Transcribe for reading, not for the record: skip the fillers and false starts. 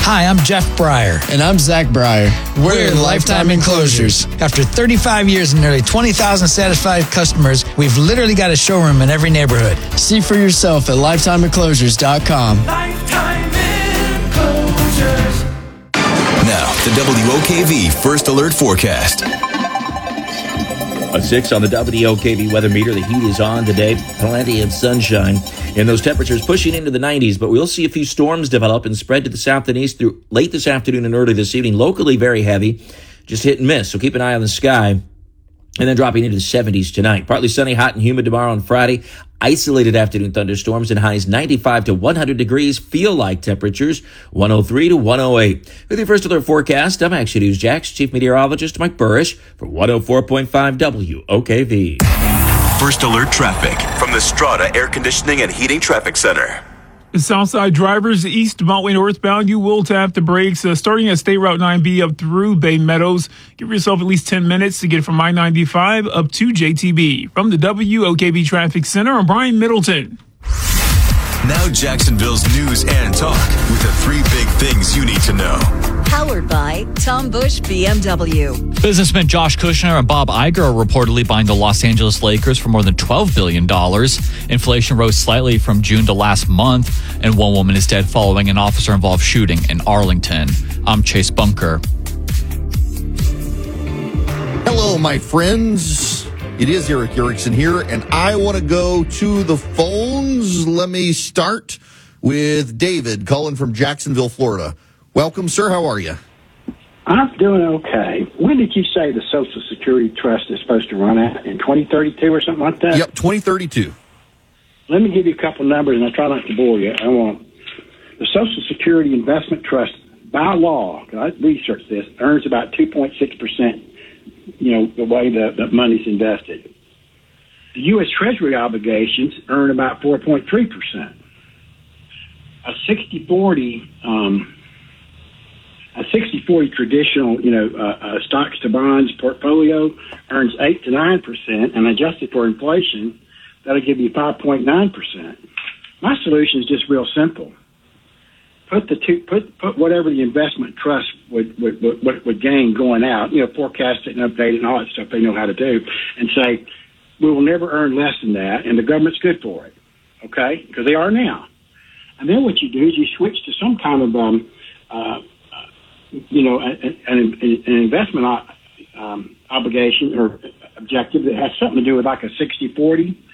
Hi, I'm Jeff Breyer. And I'm Zach Breyer. We're Lifetime Enclosures. After 35 years and nearly 20,000 satisfied customers, we've literally got a showroom in every neighborhood. See for yourself at lifetimeenclosures.com. Lifetime Enclosures. Now, the WOKV First Alert Forecast. A 6 on the WOKV weather meter. The heat is on today. Plenty of sunshine. And those temperatures pushing into the 90s. But we'll see a few storms develop and spread to the south and east through late this afternoon and early this evening. Locally very heavy. Just hit and miss. So keep an eye on the sky. And then dropping into the 70s tonight. Partly sunny, hot and humid tomorrow and Friday. Isolated afternoon thunderstorms and highs 95 to 100 degrees. Feel like temperatures 103 to 108. With your First Alert forecast, I'm Action News Jax Chief Meteorologist Mike Burrish for 104.5 WOKV. First Alert traffic from the Strata Air Conditioning and Heating Traffic Center. Southside drivers east Beltway northbound, you will tap the brakes starting at State Route 9B up through Bay Meadows. Give yourself at least 10 minutes to get from I-95 up to JTB. From the WOKV Traffic Center, I'm Brian Middleton. Now Jacksonville's news and talk with the 3 big things you need to know. Powered by Tom Busch BMW. Businessmen Josh Kushner and Bob Iger are reportedly buying the Los Angeles Lakers for more than $12 billion. Inflation rose slightly from June to last month, and one woman is dead following an officer-involved shooting in Arlington. I'm Chase Bunker. Hello, my friends. It is Eric Erickson here, and I want to go to the phones. Let me start with David calling from Jacksonville, Florida. Welcome, sir. How are you? I'm doing okay. When did you say the Social Security Trust is supposed to run out? In 2032 or something like that? Yep, 2032. Let me give you a couple numbers, and I try not to bore you. The Social Security Investment Trust, by law, I researched this, earns about 2.6%, the way the money's invested. The U.S. Treasury obligations earn about 4.3%. A 60-40 traditional, stocks to bonds portfolio earns 8 to 9%, and adjusted for inflation, that'll give you 5.9%. My solution is just real simple. Put whatever the investment trust would gain going out, forecast it and update it and all that stuff they know how to do, and say, we will never earn less than that, and the government's good for it, okay? Because they are now. And then what you do is you switch to some kind of an investment obligation or objective that has something to do with like a 60-40